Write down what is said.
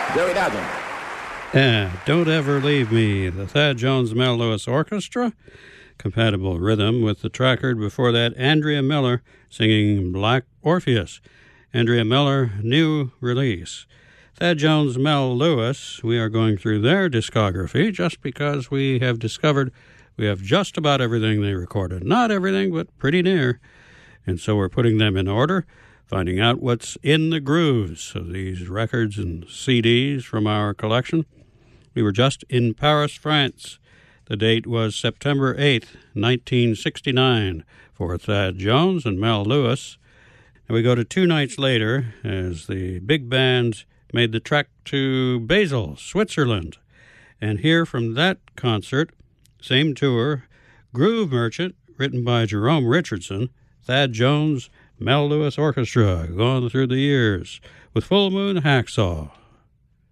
Joey Dodson. Don't Ever Leave Me, the Thad Jones Mel Lewis Orchestra. Compatible rhythm with the track heard before that, Andrea Miller singing Black Orpheus. Andrea Miller, new release. Thad Jones Mel Lewis, we are going through their discography just because we have discovered we have just about everything they recorded. Not everything, but pretty near. And so we're putting them in order, finding out what's in the grooves of these records and CDs from our collection. We were just in Paris, France. The date was September 8th, 1969, for Thad Jones and Mel Lewis. And we go to 2 nights later as the big band made the trek to Basel, Switzerland. And here from that concert, same tour, Groove Merchant, written by Jerome Richardson, Thad Jones, Mel Lewis Orchestra, going through the years, with Full Moon Hacksaw.